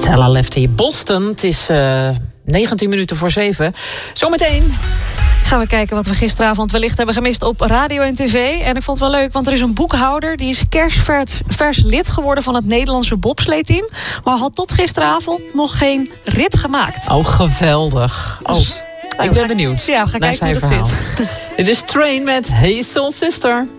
Ella Lefty, Boston. Het is 19 minuten voor 7. Zometeen gaan we kijken wat we gisteravond wellicht hebben gemist op radio en tv. En ik vond het wel leuk, want er is een boekhouder... die is kerstvers lid geworden van het Nederlandse bobsleeteam... maar had tot gisteravond nog geen rit gemaakt. Oh, geweldig. Ik ben benieuwd. Ja, we gaan kijken hoe dat zit. Dit is Train met Hey Soul Sister.